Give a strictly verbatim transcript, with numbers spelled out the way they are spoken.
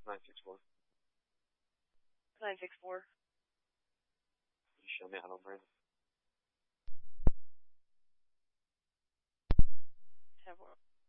nine six four. nine six four. You show me how to bring. ten four.